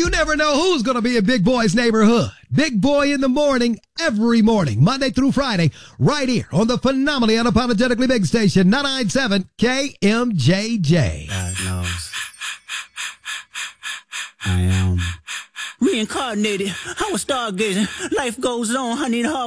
You never know who's going to be in Big Boy's neighborhood. Big Boy in the morning, every morning, Monday through Friday, right here on the phenomenally unapologetically big station, 997 KMJJ. God knows. I am reincarnated. I was stargazing. Life goes on. I need a